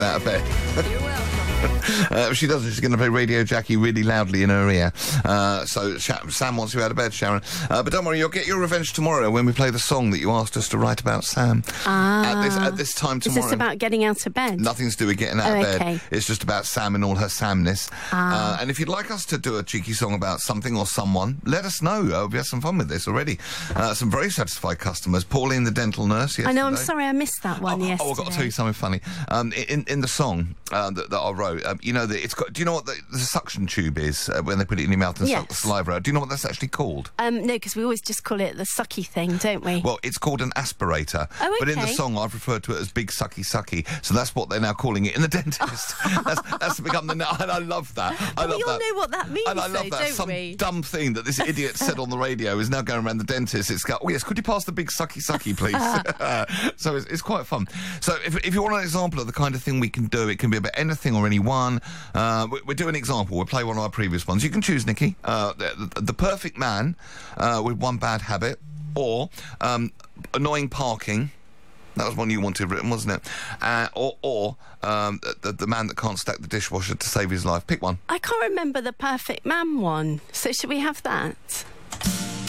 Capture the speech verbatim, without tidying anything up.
out of bed. Uh, if she doesn't, she's going to play Radio Jackie really loudly in her ear. Uh, so Sh- Sam wants you out of bed, Sharon. Uh, but don't worry, you'll get your revenge tomorrow when we play the song that you asked us to write about Sam. Ah. At this, at this time tomorrow. Is this about getting out of bed? Nothing's to do with getting out Oh, of bed. okay. It's just about Sam and all her Samness. Ah. Uh, and if you'd like us to do a cheeky song about something or someone, let us know. Uh, we had some fun with this already. Uh, some very satisfied customers. Pauline, the dental nurse, yesterday. I know, I'm sorry I missed that one oh, yesterday. Oh, I've got to tell you something funny. Um, in, in the song uh, that, that I wrote, um, you know, that it's got, do you know what the, the suction tube is uh, when they put it in your mouth and Yes. suck the saliva out? Do you know what that's actually called? Um, no, because we always just call it the sucky thing, don't we? Well, it's called an aspirator. Oh, But in the okay. song, I've referred to it as Big Sucky Sucky. So that's what they're now calling it in the dentist. that's, that's become the... And I love that. I But love we all that. know what that means, And I love though, that. don't Some we? dumb thing that this idiot said on the radio is now going around the dentist. It's got, oh, yes, could you pass the Big Sucky Sucky, please? So it's, it's quite fun. So if, if you want an example of the kind of thing we can do, it can be about anything or anyone. Uh, we, we do an example. We'll play one of our previous ones. You can choose, Nikki. Uh, the, the, the perfect man uh, with one bad habit, or um, annoying parking. That was one you wanted written, wasn't it? Uh, or or um, the, the man that can't stack the dishwasher to save his life. Pick one. I can't remember the perfect man one, so should we have that?